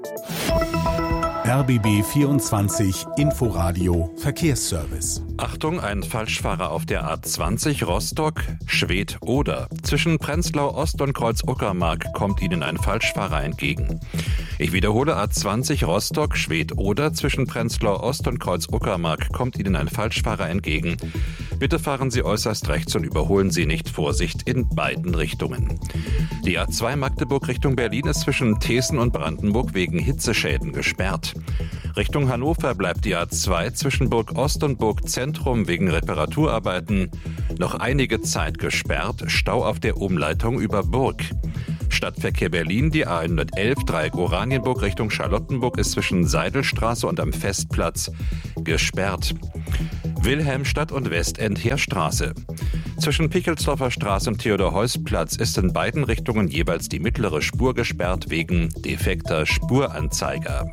RBB 24 Inforadio Verkehrsservice. Achtung, ein Falschfahrer auf der A20 Rostock, Schwedt-Oder. Zwischen Prenzlau Ost und Kreuz-Uckermark kommt Ihnen ein Falschfahrer entgegen. Ich wiederhole, A20 Rostock, Schwedt-Oder. Zwischen Prenzlau Ost und Kreuz-Uckermark kommt Ihnen ein Falschfahrer entgegen. Bitte fahren Sie äußerst rechts und überholen Sie nicht. Vorsicht in beiden Richtungen. Die A2 Magdeburg Richtung Berlin ist zwischen Thesen und Brandenburg wegen Hitzeschäden gesperrt. Richtung Hannover bleibt die A2 zwischen Burg Ost und Burg Zentrum wegen Reparaturarbeiten noch einige Zeit gesperrt. Stau auf der Umleitung über Burg. Stadtverkehr Berlin, die A111 Dreieck Oranienburg Richtung Charlottenburg ist zwischen Seidelstraße und am Festplatz gesperrt. Wilhelmstadt und Westend Heerstraße. Zwischen Pichelsdorfer Straße und Theodor-Heuss-Platz ist in beiden Richtungen jeweils die mittlere Spur gesperrt wegen defekter Spuranzeiger.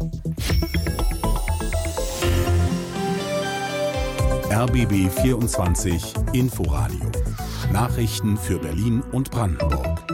RBB 24 Inforadio. Nachrichten für Berlin und Brandenburg.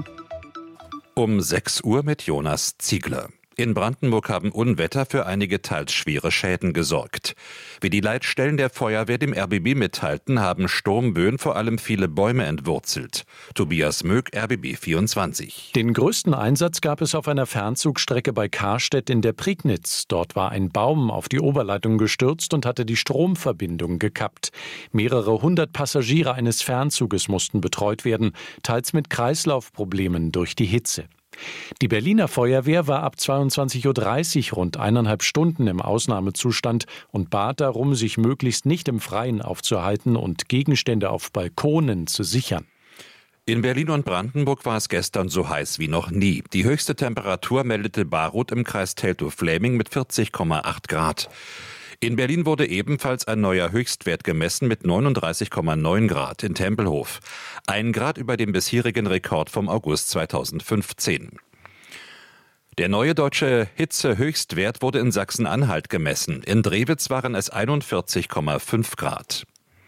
Um 6 Uhr mit Jonas Ziegler. In Brandenburg haben Unwetter für einige teils schwere Schäden gesorgt. Wie die Leitstellen der Feuerwehr dem RBB mitteilten, haben Sturmböen vor allem viele Bäume entwurzelt. Tobias Möck, RBB 24. Den größten Einsatz gab es auf einer Fernzugstrecke bei Karstedt in der Prignitz. Dort war ein Baum auf die Oberleitung gestürzt und hatte die Stromverbindung gekappt. Mehrere hundert Passagiere eines Fernzuges mussten betreut werden, teils mit Kreislaufproblemen durch die Hitze. Die Berliner Feuerwehr war ab 22.30 Uhr rund 1,5 Stunden im Ausnahmezustand und bat darum, sich möglichst nicht im Freien aufzuhalten und Gegenstände auf Balkonen zu sichern. In Berlin und Brandenburg war es gestern so heiß wie noch nie. Die höchste Temperatur meldete Baruth im Kreis Teltow-Fläming mit 40,8 Grad. In Berlin wurde ebenfalls ein neuer Höchstwert gemessen mit 39,9 Grad in Tempelhof. 1 Grad über dem bisherigen Rekord vom August 2015. Der neue deutsche Hitzehöchstwert wurde in Sachsen-Anhalt gemessen. In Drewitz waren es 41,5 Grad.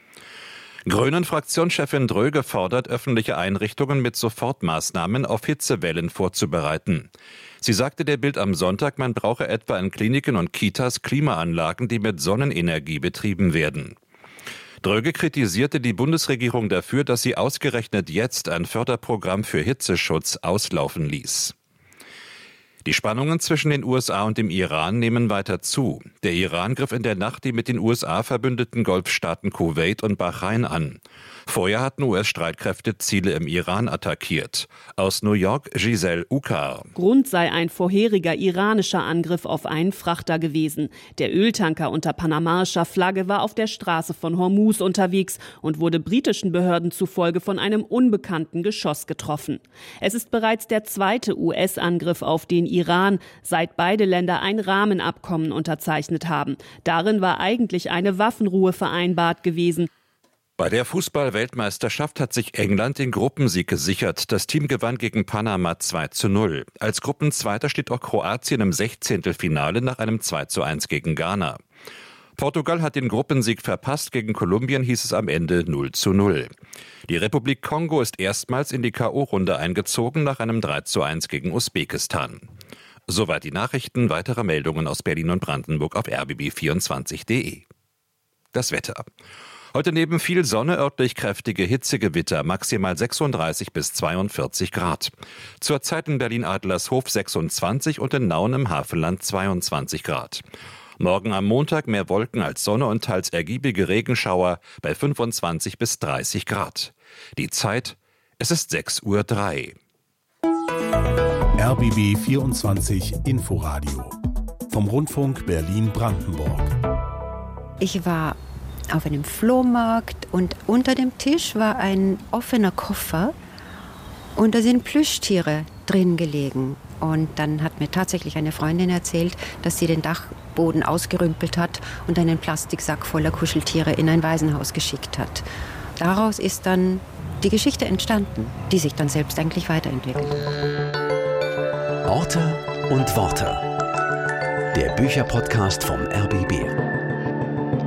Grünen-Fraktionschefin Dröge fordert, öffentliche Einrichtungen mit Sofortmaßnahmen auf Hitzewellen vorzubereiten. Sie sagte der Bild am Sonntag, man brauche etwa in Kliniken und Kitas Klimaanlagen, die mit Sonnenenergie betrieben werden. Dröge kritisierte die Bundesregierung dafür, dass sie ausgerechnet jetzt ein Förderprogramm für Hitzeschutz auslaufen ließ. Die Spannungen zwischen den USA und dem Iran nehmen weiter zu. Der Iran griff in der Nacht die mit den USA verbündeten Golfstaaten Kuwait und Bahrain an. Vorher hatten US-Streitkräfte Ziele im Iran attackiert. Aus New York, Giselle Ukar. Grund sei ein vorheriger iranischer Angriff auf einen Frachter gewesen. Der Öltanker unter panamaischer Flagge war auf der Straße von Hormuz unterwegs und wurde britischen Behörden zufolge von einem unbekannten Geschoss getroffen. Es ist bereits der zweite US-Angriff auf den Iran, seit beide Länder ein Rahmenabkommen unterzeichnet haben. Darin war eigentlich eine Waffenruhe vereinbart gewesen. Bei der Fußball-Weltmeisterschaft hat sich England den Gruppensieg gesichert. Das Team gewann gegen Panama 2:0. Als Gruppenzweiter steht auch Kroatien im 16. Finale nach einem 2:1 gegen Ghana. Portugal hat den Gruppensieg verpasst. Gegen Kolumbien hieß es am Ende 0:0. Die Republik Kongo ist erstmals in die K.O.-Runde eingezogen nach einem 3:1 gegen Usbekistan. Soweit die Nachrichten. Weitere Meldungen aus Berlin und Brandenburg auf rbb24.de. Das Wetter. Heute neben viel Sonne örtlich kräftige Hitzegewitter, maximal 36 bis 42 Grad. Zurzeit in Berlin-Adlershof 26 und in Nauen im Hafenland 22 Grad. Morgen am Montag mehr Wolken als Sonne und teils ergiebige Regenschauer bei 25 bis 30 Grad. Die Zeit, es ist 6:03 Uhr. RBB 24 Inforadio vom Rundfunk Berlin-Brandenburg. Ich war auf einem Flohmarkt und unter dem Tisch war ein offener Koffer und da sind Plüschtiere drin gelegen. Und dann hat mir tatsächlich eine Freundin erzählt, dass sie den Dachboden ausgerümpelt hat und einen Plastiksack voller Kuscheltiere in ein Waisenhaus geschickt hat. Daraus ist dann die Geschichte entstanden, die sich dann selbst eigentlich weiterentwickelt. Orte und Worte. Der Bücherpodcast vom RBB.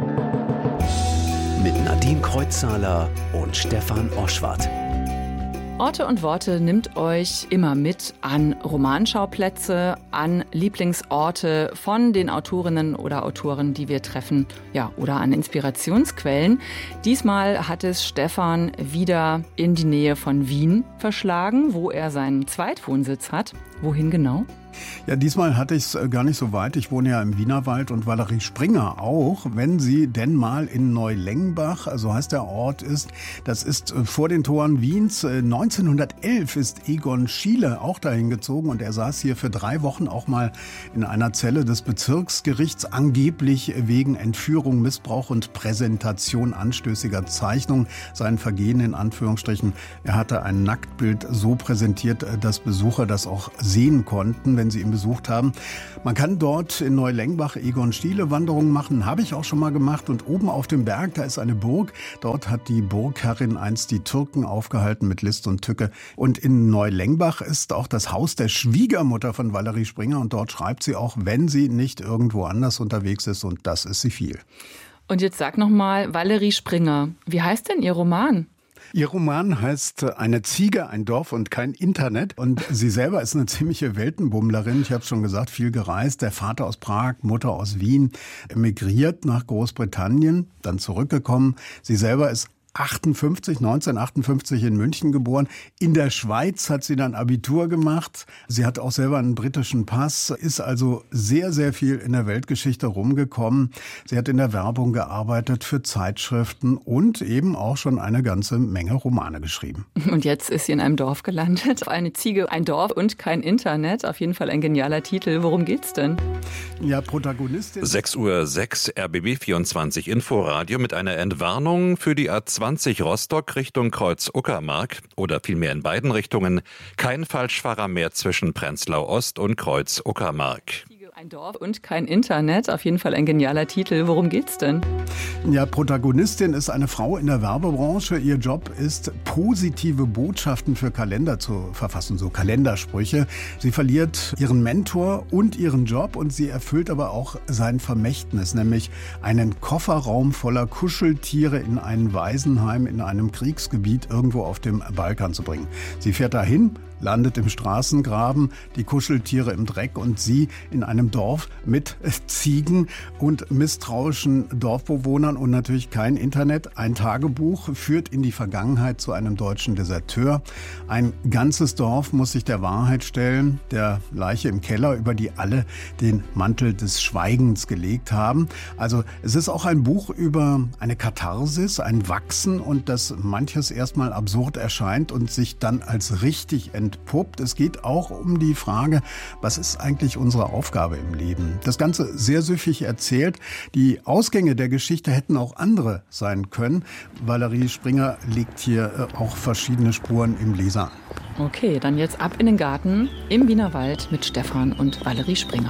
Mit Nadine Kreuzzahler und Stefan Oschwart. Orte und Worte nimmt euch immer mit an Romanschauplätze, an Lieblingsorte von den Autorinnen oder Autoren, die wir treffen, ja, oder an Inspirationsquellen. Diesmal hat es Stefan wieder in die Nähe von Wien verschlagen, wo er seinen Zweitwohnsitz hat. Wohin genau? Ja, diesmal hatte ich es gar nicht so weit. Ich wohne ja im Wienerwald und Valerie Springer auch. Wenn sie denn mal in Neulengbach, so heißt der Ort, ist, das ist vor den Toren Wiens. 1911 ist Egon Schiele auch dahin gezogen und er saß hier für 3 Wochen auch mal in einer Zelle des Bezirksgerichts, angeblich wegen Entführung, Missbrauch und Präsentation anstößiger Zeichnungen. Sein Vergehen in Anführungsstrichen. Er hatte ein Nacktbild so präsentiert, dass Besucher das auch sehen konnten, wenn sie ihn besucht haben. Man kann dort in Neulengbach Egon Schiele Wanderungen machen, habe ich auch schon mal gemacht. Und oben auf dem Berg, da ist eine Burg. Dort hat die Burgherrin einst die Türken aufgehalten mit List und Tücke. Und in Neulengbach ist auch das Haus der Schwiegermutter von Valerie Springer. Und dort schreibt sie auch, wenn sie nicht irgendwo anders unterwegs ist. Und das ist sie viel. Und jetzt sag noch mal, Valerie Springer, wie heißt denn Ihr Roman? Ihr Roman heißt Eine Ziege, ein Dorf und kein Internet. Und sie selber ist eine ziemliche Weltenbummlerin. Ich habe es schon gesagt, viel gereist. Der Vater aus Prag, Mutter aus Wien, emigriert nach Großbritannien, dann zurückgekommen. Sie selber ist 1958 in München geboren. In der Schweiz hat sie dann Abitur gemacht. Sie hat auch selber einen britischen Pass, ist also sehr, sehr viel in der Weltgeschichte rumgekommen. Sie hat in der Werbung gearbeitet, für Zeitschriften und eben auch schon eine ganze Menge Romane geschrieben. Und jetzt ist sie in einem Dorf gelandet. Eine Ziege, ein Dorf und kein Internet. Auf jeden Fall ein genialer Titel. Worum geht's denn? Ja, Protagonistin. 6:06 Uhr, RBB 24 Inforadio mit einer Entwarnung für die A20 Rostock Richtung Kreuz Uckermark oder vielmehr in beiden Richtungen. Kein Falschfahrer mehr zwischen Prenzlau Ost und Kreuz Uckermark. Ein Dorf und kein Internet. Auf jeden Fall ein genialer Titel. Worum geht's denn? Ja, Protagonistin ist eine Frau in der Werbebranche. Ihr Job ist, positive Botschaften für Kalender zu verfassen, so Kalendersprüche. Sie verliert ihren Mentor und ihren Job und sie erfüllt aber auch sein Vermächtnis, nämlich einen Kofferraum voller Kuscheltiere in ein Waisenheim in einem Kriegsgebiet irgendwo auf dem Balkan zu bringen. Sie fährt dahin, landet im Straßengraben, die Kuscheltiere im Dreck und sie in einem Dorf mit Ziegen und misstrauischen Dorfbewohnern und natürlich kein Internet. Ein Tagebuch führt in die Vergangenheit zu einem deutschen Deserteur. Ein ganzes Dorf muss sich der Wahrheit stellen, der Leiche im Keller, über die alle den Mantel des Schweigens gelegt haben. Also es ist auch ein Buch über eine Katharsis, ein Wachsen und dass manches erstmal absurd erscheint und sich dann als richtig entpuppt. Es geht auch um die Frage, was ist eigentlich unsere Aufgabe im Leben? Das Ganze sehr süffig erzählt. Die Ausgänge der Geschichte hätten auch andere sein können. Valerie Springer legt hier auch verschiedene Spuren im Leser an. Okay, dann jetzt ab in den Garten im Wienerwald mit Stefan und Valerie Springer.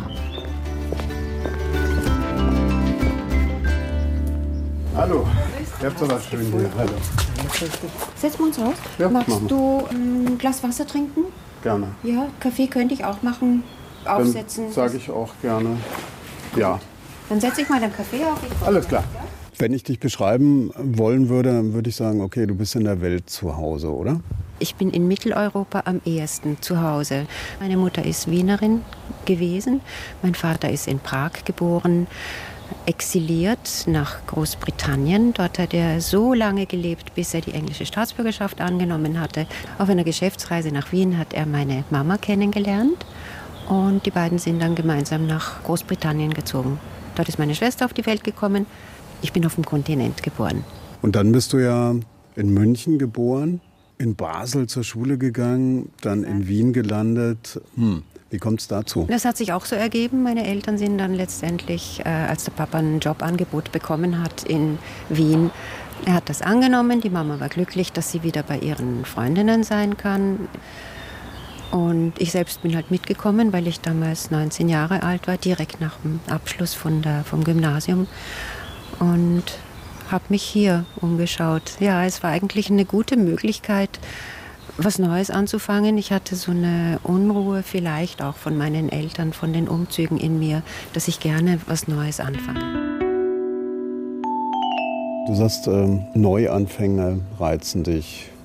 Hallo, ihr habt so was schön hier. Hallo. Setzen wir uns raus. Ja, magst machen wir. du ein Glas Wasser trinken? Gerne. Ja, Kaffee könnte ich auch machen. Aufsetzen. Dann sage ich auch gerne. Ja. Dann setze ich mal den Kaffee auf. Alles klar. Wenn ich dich beschreiben wollen würde, dann würde ich sagen, okay, du bist in der Welt zu Hause, oder? Ich bin in Mitteleuropa am ehesten zu Hause. Meine Mutter ist Wienerin gewesen. Mein Vater ist in Prag geboren, exiliert nach Großbritannien. Dort hat er so lange gelebt, bis er die englische Staatsbürgerschaft angenommen hatte. Auf einer Geschäftsreise nach Wien hat er meine Mama kennengelernt. Und die beiden sind dann gemeinsam nach Großbritannien gezogen. Dort ist meine Schwester auf die Welt gekommen. Ich bin auf dem Kontinent geboren. Und dann bist du ja in München geboren, in Basel zur Schule gegangen, dann in Wien gelandet. Wie kommt es dazu? Das hat sich auch so ergeben. Meine Eltern sind dann letztendlich, als der Papa ein Jobangebot bekommen hat in Wien, er hat das angenommen. Die Mama war glücklich, dass sie wieder bei ihren Freundinnen sein kann. Und ich selbst bin halt mitgekommen, weil ich damals 19 Jahre alt war, direkt nach dem Abschluss vom Gymnasium. Und habe mich hier umgeschaut. Ja, es war eigentlich eine gute Möglichkeit, was Neues anzufangen. Ich hatte so eine Unruhe vielleicht auch von meinen Eltern, von den Umzügen in mir, dass ich gerne was Neues anfange. Du sagst, Neuanfänge reizen dich.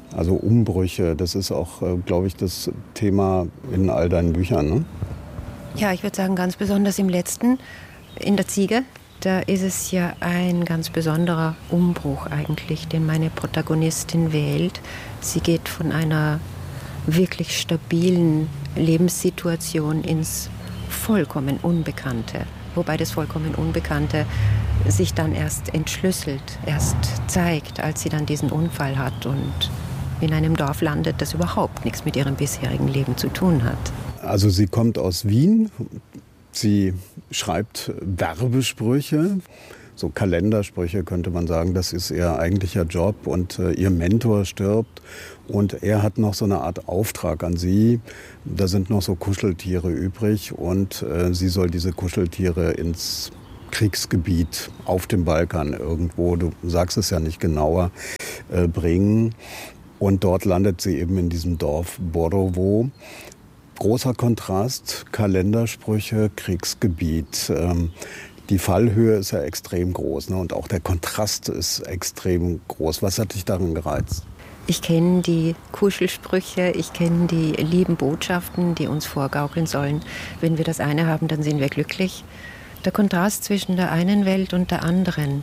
Also Umbrüche, das ist auch, glaube ich, das Thema in all deinen Büchern, ne? Ja, ich würde sagen, ganz besonders im letzten, in der Ziege. Da ist es ja ein ganz besonderer Umbruch eigentlich, den meine Protagonistin wählt. Sie geht von einer wirklich stabilen Lebenssituation ins vollkommen Unbekannte. Wobei das vollkommen Unbekannte sich dann erst entschlüsselt, erst zeigt, als sie dann diesen Unfall hat und in einem Dorf landet, das überhaupt nichts mit ihrem bisherigen Leben zu tun hat. Also sie kommt aus Wien. Sie schreibt Werbesprüche, so Kalendersprüche könnte man sagen, das ist ihr eigentlicher Job und ihr Mentor stirbt und er hat noch so eine Art Auftrag an sie, da sind noch so Kuscheltiere übrig und sie soll diese Kuscheltiere ins Kriegsgebiet auf dem Balkan irgendwo, du sagst es ja nicht genauer, bringen und dort landet sie eben in diesem Dorf Borovo. Großer Kontrast, Kalendersprüche, Kriegsgebiet. Die Fallhöhe ist ja extrem groß, ne? Und auch der Kontrast ist extrem groß. Was hat dich daran gereizt? Ich kenne die Kuschelsprüche, ich kenne die lieben Botschaften, die uns vorgaukeln sollen. Wenn wir das eine haben, dann sind wir glücklich. Der Kontrast zwischen der einen Welt und der anderen.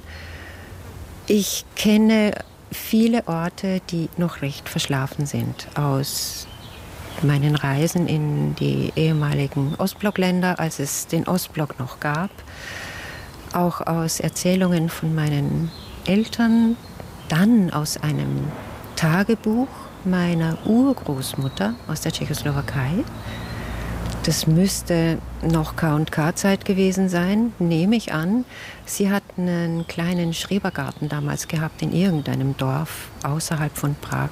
Ich kenne viele Orte, die noch recht verschlafen sind aus meinen Reisen in die ehemaligen Ostblockländer, als es den Ostblock noch gab, auch aus Erzählungen von meinen Eltern, dann aus einem Tagebuch meiner Urgroßmutter aus der Tschechoslowakei. Das müsste noch K&K-Zeit gewesen sein, nehme ich an. Sie hat einen kleinen Schrebergarten damals gehabt in irgendeinem Dorf außerhalb von Prag.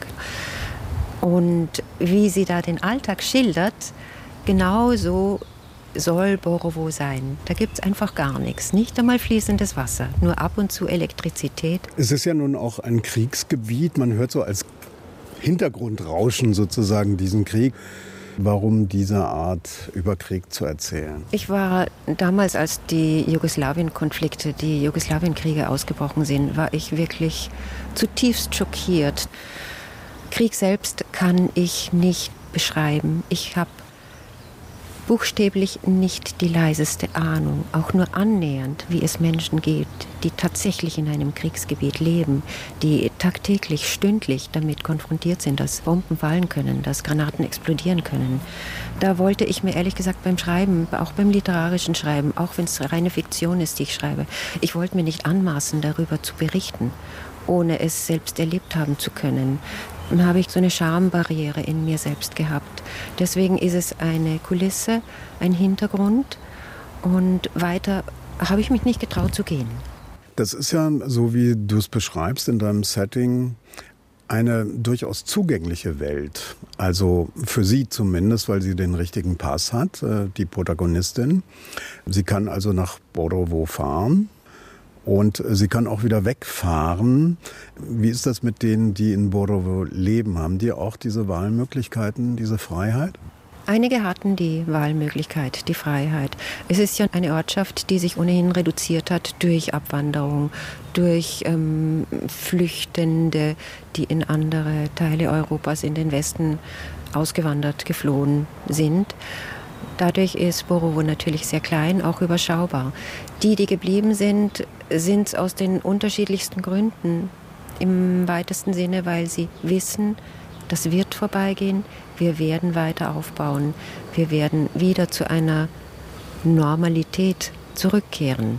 Und wie sie da den Alltag schildert, genau so soll Borovo sein. Da gibt es einfach gar nichts. Nicht einmal fließendes Wasser, nur ab und zu Elektrizität. Es ist ja nun auch ein Kriegsgebiet. Man hört so als Hintergrundrauschen sozusagen diesen Krieg. Warum diese Art über Krieg zu erzählen? Ich war damals, als die Jugoslawien-Konflikte, die Jugoslawien-Kriege ausgebrochen sind, war ich wirklich zutiefst schockiert. Krieg selbst kann ich nicht beschreiben. Ich habe buchstäblich nicht die leiseste Ahnung, auch nur annähernd, wie es Menschen geht, die tatsächlich in einem Kriegsgebiet leben, die tagtäglich, stündlich damit konfrontiert sind, dass Bomben fallen können, dass Granaten explodieren können. Da wollte ich mir ehrlich gesagt beim Schreiben, auch beim literarischen Schreiben, auch wenn es reine Fiktion ist, die ich schreibe, ich wollte mir nicht anmaßen, darüber zu berichten, ohne es selbst erlebt haben zu können. Dann habe ich so eine Schambarriere in mir selbst gehabt. Deswegen ist es eine Kulisse, ein Hintergrund und weiter habe ich mich nicht getraut zu gehen. Das ist ja, so wie du es beschreibst in deinem Setting, eine durchaus zugängliche Welt. Also für sie zumindest, weil sie den richtigen Pass hat, die Protagonistin. Sie kann also nach Borovo fahren. Und sie kann auch wieder wegfahren. Wie ist das mit denen, die in Borovo leben? Haben die auch diese Wahlmöglichkeiten, diese Freiheit? Einige hatten die Wahlmöglichkeit, die Freiheit. Es ist ja eine Ortschaft, die sich ohnehin reduziert hat durch Abwanderung, durch Flüchtende, die in andere Teile Europas, in den Westen ausgewandert, geflohen sind. Dadurch ist Borovo natürlich sehr klein, auch überschaubar. Die geblieben sind, sind es aus den unterschiedlichsten Gründen. Im weitesten Sinne, weil sie wissen, das wird vorbeigehen, wir werden weiter aufbauen, wir werden wieder zu einer Normalität zurückkehren.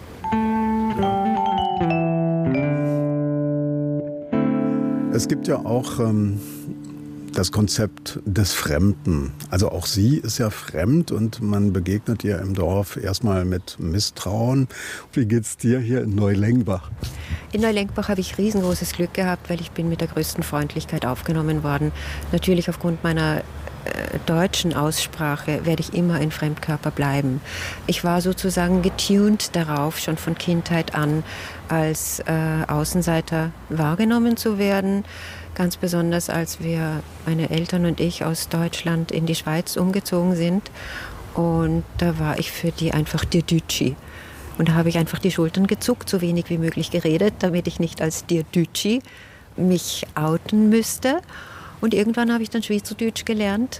Es gibt ja auch das Konzept des Fremden. Also auch sie ist ja fremd und man begegnet ihr im Dorf erstmal mit Misstrauen. Wie geht's dir hier in Neulengbach? In Neulengbach habe ich riesengroßes Glück gehabt, weil ich bin mit der größten Freundlichkeit aufgenommen worden. Natürlich aufgrund meiner deutschen Aussprache werde ich immer ein Fremdkörper bleiben. Ich war sozusagen getuned darauf, schon von Kindheit an als Außenseiter wahrgenommen zu werden. Ganz besonders, als wir, meine Eltern und ich, aus Deutschland in die Schweiz umgezogen sind. Und da war ich für die einfach der Dütschi. Und da habe ich einfach die Schultern gezuckt, so wenig wie möglich geredet, damit ich nicht als der Dütschi mich outen müsste. Und irgendwann habe ich dann Schweizerdeutsch gelernt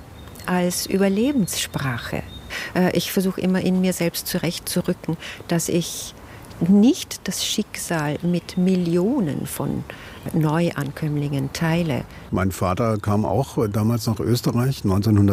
als Überlebenssprache. Ich versuche immer in mir selbst zurechtzurücken, dass ich nicht das Schicksal mit Millionen von Neuankömmlingen teile. Mein Vater kam auch damals nach Österreich,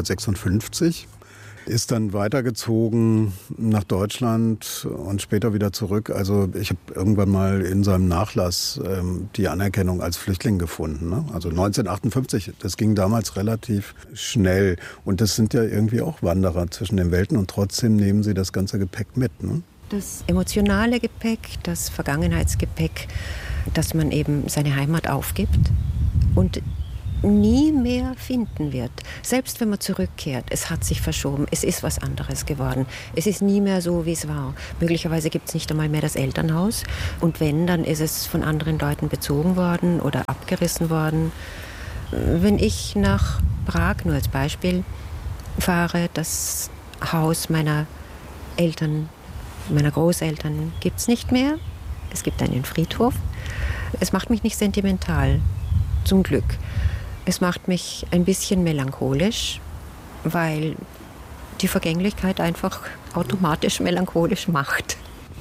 1956, ist dann weitergezogen nach Deutschland und später wieder zurück. Also ich habe irgendwann mal in seinem Nachlass die Anerkennung als Flüchtling gefunden. Ne? Also 1958, das ging damals relativ schnell. Und das sind ja irgendwie auch Wanderer zwischen den Welten und trotzdem nehmen sie das ganze Gepäck mit. Ne? Das emotionale Gepäck, das Vergangenheitsgepäck, dass man eben seine Heimat aufgibt und nie mehr finden wird. Selbst wenn man zurückkehrt, es hat sich verschoben, es ist was anderes geworden. Es ist nie mehr so, wie es war. Möglicherweise gibt es nicht einmal mehr das Elternhaus. Und wenn, dann ist es von anderen Leuten bezogen worden oder abgerissen worden. Wenn ich nach Prag, nur als Beispiel, fahre, das Haus meiner Eltern, meiner Großeltern gibt es nicht mehr. Es gibt einen Friedhof. Es macht mich nicht sentimental, zum Glück. Es macht mich ein bisschen melancholisch, weil die Vergänglichkeit einfach automatisch melancholisch macht.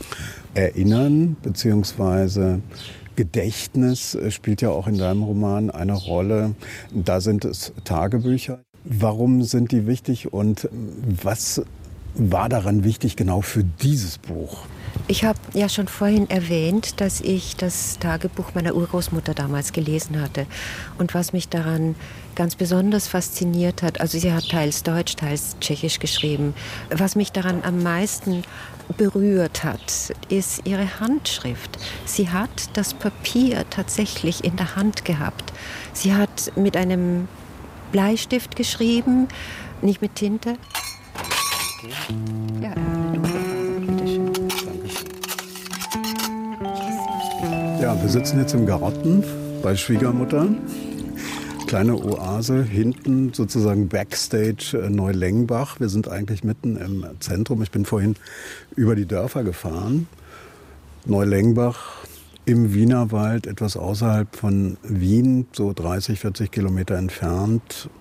Erinnern bzw. Gedächtnis spielt ja auch in deinem Roman eine Rolle. Da sind es Tagebücher. Warum sind die wichtig und was war daran wichtig genau für dieses Buch? Ich habe ja schon vorhin erwähnt, dass ich das Tagebuch meiner Urgroßmutter damals gelesen hatte. Und was mich daran ganz besonders fasziniert hat, also sie hat teils Deutsch, teils Tschechisch geschrieben, was mich daran am meisten berührt hat, ist ihre Handschrift. Sie hat das Papier tatsächlich in der Hand gehabt. Sie hat mit einem Bleistift geschrieben, nicht mit Tinte. Ja, bitteschön. Ja, wir sitzen jetzt im Garten bei Schwiegermutter. Kleine Oase, hinten sozusagen Backstage Neulengbach. Wir sind eigentlich mitten im Zentrum. Ich bin vorhin über die Dörfer gefahren. Neulengbach im Wienerwald, etwas außerhalb von Wien, so 30, 40 Kilometer entfernt.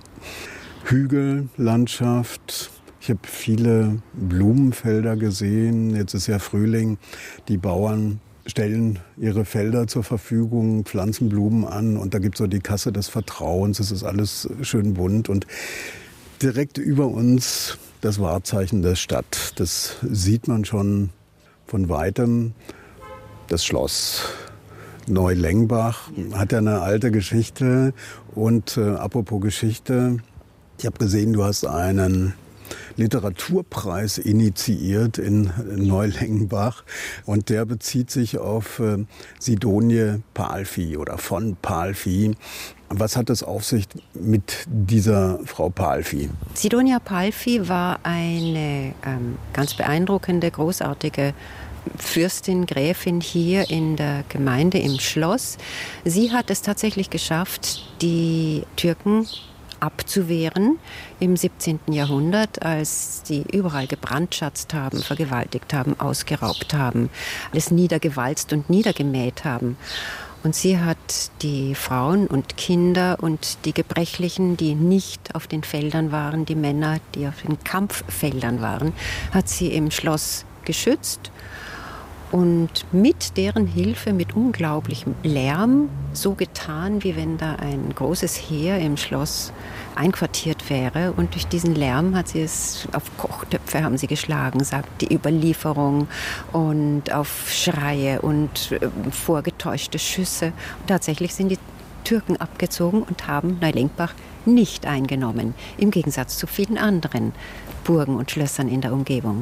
Hügellandschaft. Ich habe viele Blumenfelder gesehen. Jetzt ist ja Frühling. Die Bauern stellen ihre Felder zur Verfügung, pflanzen Blumen an und da gibt es so die Kasse des Vertrauens. Es ist alles schön bunt und direkt über uns das Wahrzeichen der Stadt. Das sieht man schon von Weitem. Das Schloss Neulengbach hat ja eine alte Geschichte. Und apropos Geschichte, ich habe gesehen, du hast einen Literaturpreis initiiert in Neulengbach und der bezieht sich auf Sidonie Palffy oder von Palffy. Was hat es auf sich mit dieser Frau Palffy? Sidonia Palffy war eine ganz beeindruckende, großartige Fürstin, Gräfin hier in der Gemeinde im Schloss. Sie hat es tatsächlich geschafft, die Türken abzuwehren im 17. Jahrhundert, als sie überall gebrandschatzt haben, vergewaltigt haben, ausgeraubt haben, alles niedergewalzt und niedergemäht haben. Und sie hat die Frauen und Kinder und die Gebrechlichen, die nicht auf den Feldern waren, die Männer, die auf den Kampffeldern waren, hat sie im Schloss geschützt. Und mit deren Hilfe, mit unglaublichem Lärm, so getan, wie wenn da ein großes Heer im Schloss einquartiert wäre. Und durch diesen Lärm hat sie es, auf Kochtöpfe haben sie geschlagen, sagt die Überlieferung, und auf Schreie und vorgetäuschte Schüsse. Und tatsächlich sind die Türken abgezogen und haben Neulengbach nicht eingenommen, im Gegensatz zu vielen anderen Burgen und Schlössern in der Umgebung.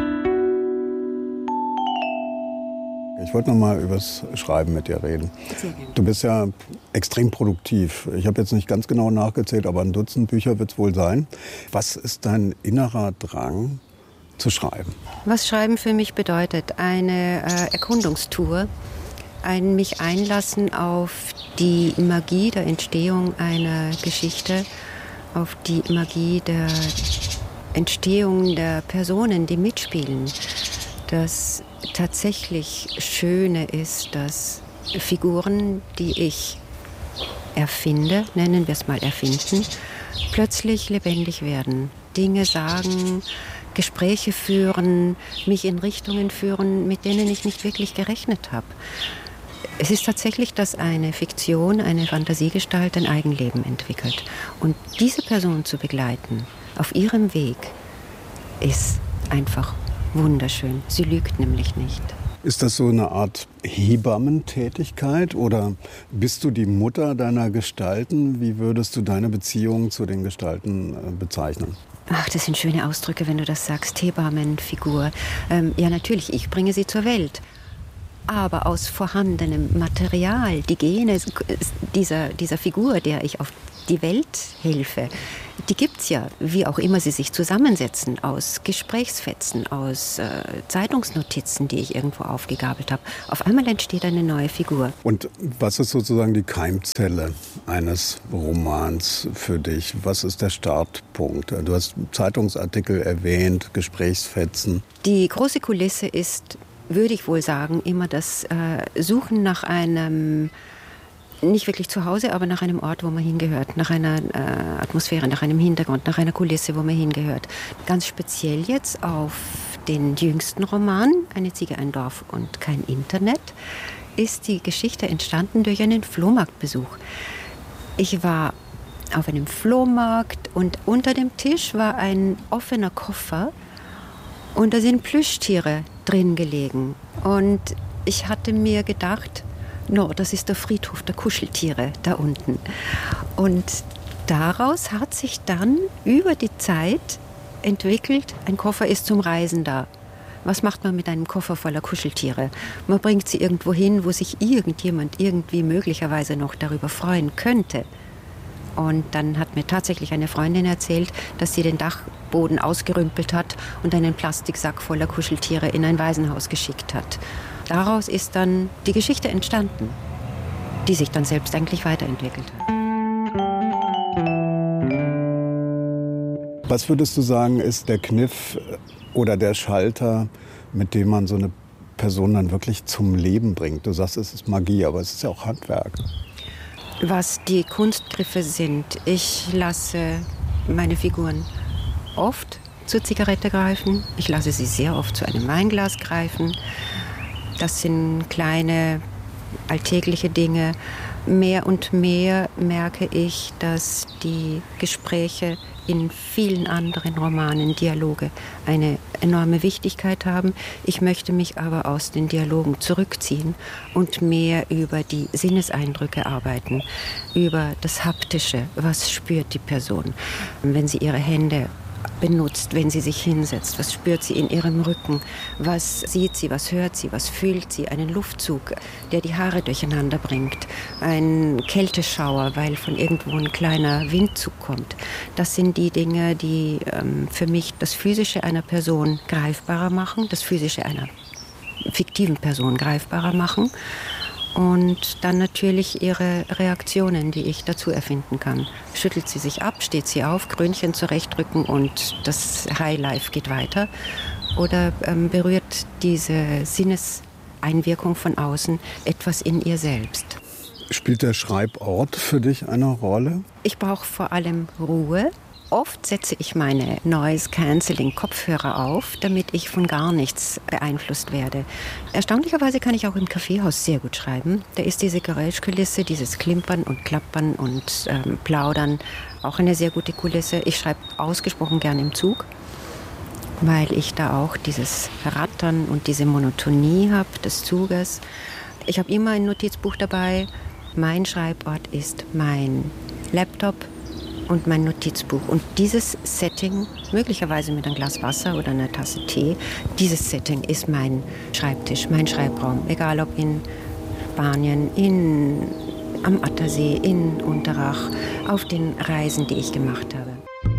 Ich wollte noch mal über das Schreiben mit dir reden. Du bist ja extrem produktiv. Ich habe jetzt nicht ganz genau nachgezählt, aber ein Dutzend Bücher wird es wohl sein. Was ist dein innerer Drang zu schreiben? Was Schreiben für mich bedeutet, eine Erkundungstour, ein mich einlassen auf die Magie der Entstehung einer Geschichte, auf die Magie der Entstehung der Personen, die mitspielen. Das tatsächlich Schöne ist, dass Figuren, die ich erfinde, nennen wir es mal erfinden, plötzlich lebendig werden. Dinge sagen, Gespräche führen, mich in Richtungen führen, mit denen ich nicht wirklich gerechnet habe. Es ist tatsächlich, dass eine Fiktion, eine Fantasiegestalt ein Eigenleben entwickelt. Und diese Person zu begleiten auf ihrem Weg ist einfach wunderschön. Sie lügt nämlich nicht. Ist das so eine Art Hebammentätigkeit oder bist du die Mutter deiner Gestalten? Wie würdest du deine Beziehung zu den Gestalten bezeichnen? Ach, das sind schöne Ausdrücke, wenn du das sagst. Hebammenfigur. Ja, natürlich, ich bringe sie zur Welt. Aber aus vorhandenem Material, die Gene dieser Figur, der ich auf die Welt helfe, die gibt's ja, wie auch immer sie sich zusammensetzen, aus Gesprächsfetzen, aus Zeitungsnotizen, die ich irgendwo aufgegabelt habe. Auf einmal entsteht eine neue Figur. Und was ist sozusagen die Keimzelle eines Romans für dich? Was ist der Startpunkt? Du hast Zeitungsartikel erwähnt, Gesprächsfetzen. Die große Kulisse ist, würde ich wohl sagen, immer das Suchen nach einem, nicht wirklich zu Hause, aber nach einem Ort, wo man hingehört, nach einer Atmosphäre, nach einem Hintergrund, nach einer Kulisse, wo man hingehört. Ganz speziell jetzt auf den jüngsten Roman, Eine Ziege, ein Dorf und kein Internet, ist die Geschichte entstanden durch einen Flohmarktbesuch. Ich war auf einem Flohmarkt und unter dem Tisch war ein offener Koffer und da sind Plüschtiere drin gelegen. Und ich hatte mir gedacht, das ist der Friedhof der Kuscheltiere da unten. Und daraus hat sich dann über die Zeit entwickelt, ein Koffer ist zum Reisen da. Was macht man mit einem Koffer voller Kuscheltiere? Man bringt sie irgendwo hin, wo sich irgendjemand irgendwie möglicherweise noch darüber freuen könnte. Und dann hat mir tatsächlich eine Freundin erzählt, dass sie den Dachboden ausgerümpelt hat und einen Plastiksack voller Kuscheltiere in ein Waisenhaus geschickt hat. Daraus ist dann die Geschichte entstanden, die sich dann selbst eigentlich weiterentwickelt hat. Was würdest du sagen, ist der Kniff oder der Schalter, mit dem man so eine Person dann wirklich zum Leben bringt? Du sagst, es ist Magie, aber es ist ja auch Handwerk. Was die Kunstgriffe sind, ich lasse meine Figuren oft zur Zigarette greifen. Ich lasse sie sehr oft zu einem Weinglas greifen. Das sind kleine, alltägliche Dinge. Mehr und mehr merke ich, dass die Gespräche in vielen anderen Romanen, Dialoge, eine enorme Wichtigkeit haben. Ich möchte mich aber aus den Dialogen zurückziehen und mehr über die Sinneseindrücke arbeiten, über das Haptische. Was spürt die Person, wenn sie ihre Hände benutzt, wenn sie sich hinsetzt? Was spürt sie in ihrem Rücken? Was sieht sie, was hört sie, was fühlt sie? Einen Luftzug, der die Haare durcheinander bringt. Ein Kälteschauer, weil von irgendwo ein kleiner Windzug kommt. Das sind die Dinge, die für mich das Physische einer Person greifbarer machen, das Physische einer fiktiven Person greifbarer machen. Und dann natürlich ihre Reaktionen, die ich dazu erfinden kann. Schüttelt sie sich ab, steht sie auf, Krönchen zurechtrücken und das Highlife geht weiter? Oder berührt diese Sinneseinwirkung von außen etwas in ihr selbst? Spielt der Schreibort für dich eine Rolle? Ich brauche vor allem Ruhe. Oft setze ich meine Noise-Canceling-Kopfhörer auf, damit ich von gar nichts beeinflusst werde. Erstaunlicherweise kann ich auch im Kaffeehaus sehr gut schreiben. Da ist diese Geräuschkulisse, dieses Klimpern und Klappern und Plaudern auch eine sehr gute Kulisse. Ich schreibe ausgesprochen gern im Zug, weil ich da auch dieses Rattern und diese Monotonie habe des Zuges. Ich habe immer ein Notizbuch dabei. Mein Schreibort ist mein Laptop und mein Notizbuch. Und dieses Setting, möglicherweise mit einem Glas Wasser oder einer Tasse Tee, dieses Setting ist mein Schreibtisch, mein Schreibraum. Egal ob in Spanien, am Attersee, in Unterach, auf den Reisen, die ich gemacht habe.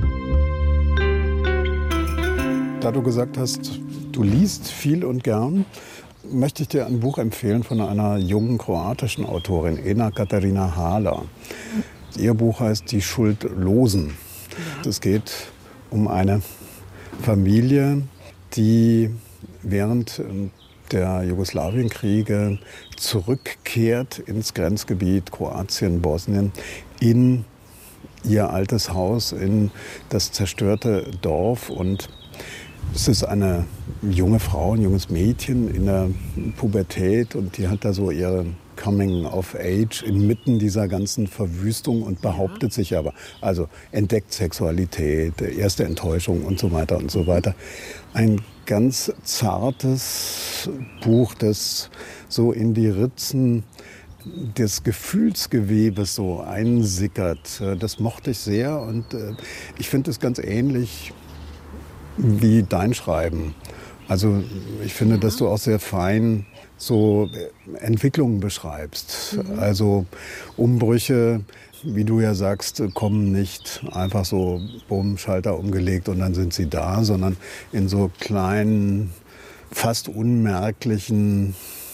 Da du gesagt hast, du liest viel und gern, möchte ich dir ein Buch empfehlen von einer jungen kroatischen Autorin, Ena Katarina Hala. Ihr Buch heißt Die Schuldlosen. Ja. Es geht um eine Familie, die während der Jugoslawienkriege zurückkehrt ins Grenzgebiet Kroatien, Bosnien, in ihr altes Haus, in das zerstörte Dorf. Und es ist eine junge Frau, ein junges Mädchen in der Pubertät und die hat da so ihre Coming of Age inmitten dieser ganzen Verwüstung und behauptet sich aber, also entdeckt Sexualität, erste Enttäuschung und so weiter und so weiter. Ein ganz zartes Buch, das so in die Ritzen des Gefühlsgewebes so einsickert. Das mochte ich sehr und ich finde es ganz ähnlich wie dein Schreiben. Also ich finde, dass du auch sehr fein so Entwicklungen beschreibst. Also Umbrüche, wie du ja sagst, kommen nicht einfach so, bumm, Schalter umgelegt und dann sind sie da, sondern in so kleinen, fast unmerklichen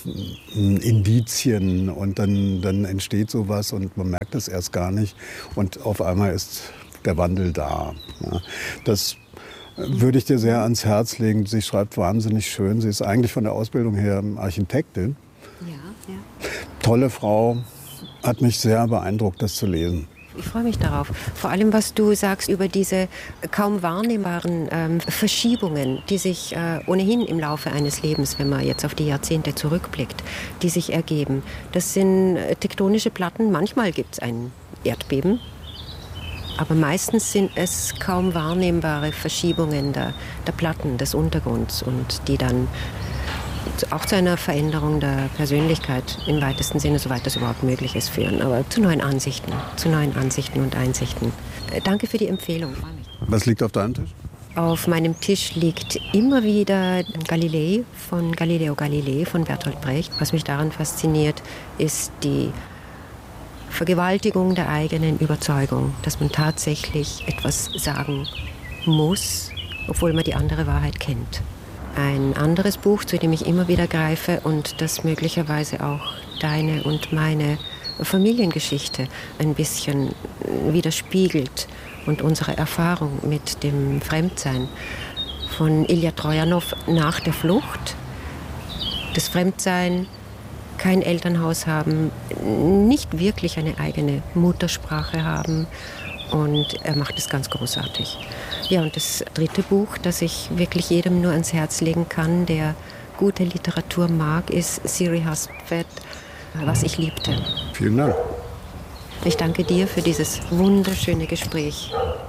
Indizien und dann entsteht sowas und man merkt es erst gar nicht und auf einmal ist der Wandel da. Ja, das würde ich dir sehr ans Herz legen. Sie schreibt wahnsinnig schön. Sie ist eigentlich von der Ausbildung her Architektin. Ja. Tolle Frau. Hat mich sehr beeindruckt, das zu lesen. Ich freue mich darauf. Vor allem, was du sagst über diese kaum wahrnehmbaren Verschiebungen, die sich ohnehin im Laufe eines Lebens, wenn man jetzt auf die Jahrzehnte zurückblickt, die sich ergeben. Das sind tektonische Platten. Manchmal gibt es ein Erdbeben. Aber meistens sind es kaum wahrnehmbare Verschiebungen der Platten, des Untergrunds und die dann auch zu einer Veränderung der Persönlichkeit im weitesten Sinne, soweit das überhaupt möglich ist, führen. Aber zu neuen Ansichten und Einsichten. Danke für die Empfehlung. Was liegt auf deinem Tisch? Auf meinem Tisch liegt immer wieder Galilei von Galileo Galilei von Bertolt Brecht. Was mich daran fasziniert, ist die Vergewaltigung der eigenen Überzeugung, dass man tatsächlich etwas sagen muss, obwohl man die andere Wahrheit kennt. Ein anderes Buch, zu dem ich immer wieder greife und das möglicherweise auch deine und meine Familiengeschichte ein bisschen widerspiegelt und unsere Erfahrung mit dem Fremdsein von Ilja Trojanow, Nach der Flucht. Das Fremdsein, kein Elternhaus haben, nicht wirklich eine eigene Muttersprache haben und er macht es ganz großartig. Ja, und das dritte Buch, das ich wirklich jedem nur ans Herz legen kann, der gute Literatur mag, ist Siri Hustvedt, Was ich liebte. Vielen Dank. Ich danke dir für dieses wunderschöne Gespräch.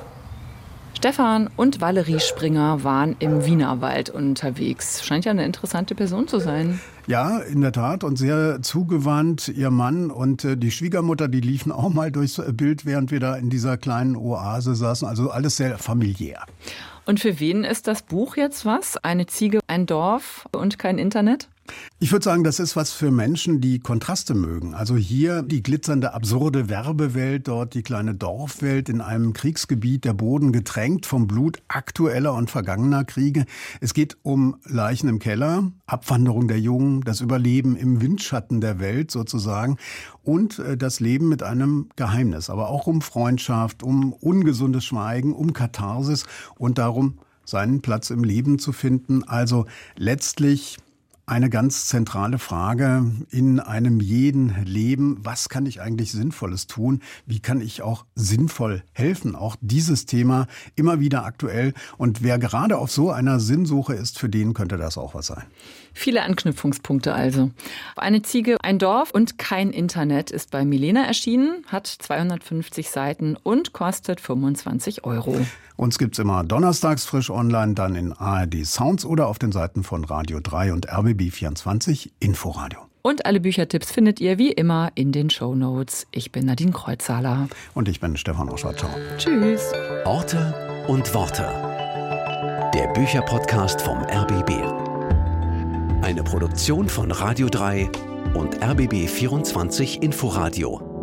Stefan und Valerie Springer waren im Wienerwald unterwegs. Scheint ja eine interessante Person zu sein. Ja, in der Tat und sehr zugewandt. Ihr Mann und die Schwiegermutter, die liefen auch mal durchs Bild, während wir da in dieser kleinen Oase saßen. Also alles sehr familiär. Und für wen ist das Buch jetzt was? Eine Ziege, ein Dorf und kein Internet? Ich würde sagen, das ist was für Menschen, die Kontraste mögen. Also hier die glitzernde, absurde Werbewelt, dort die kleine Dorfwelt in einem Kriegsgebiet, der Boden getränkt vom Blut aktueller und vergangener Kriege. Es geht um Leichen im Keller, Abwanderung der Jungen, das Überleben im Windschatten der Welt sozusagen und das Leben mit einem Geheimnis. Aber auch um Freundschaft, um ungesundes Schweigen, um Katharsis und darum, seinen Platz im Leben zu finden. Also letztlich eine ganz zentrale Frage in einem jeden Leben. Was kann ich eigentlich Sinnvolles tun? Wie kann ich auch sinnvoll helfen? Auch dieses Thema immer wieder aktuell. Und wer gerade auf so einer Sinnsuche ist, für den könnte das auch was sein. Viele Anknüpfungspunkte also. Eine Ziege, ein Dorf und kein Internet ist bei Milena erschienen, hat 250 Seiten und kostet 25 €. Uns gibt's immer donnerstags frisch online, dann in ARD Sounds oder auf den Seiten von Radio 3 und RBB24 Inforadio. Und alle Büchertipps findet ihr wie immer in den Shownotes. Ich bin Nadine Kreuzhaler. Und ich bin Stefan Oschwart. Ciao. Tschüss. Orte und Worte. Der Bücherpodcast vom RBB. Eine Produktion von Radio 3 und RBB24 Inforadio.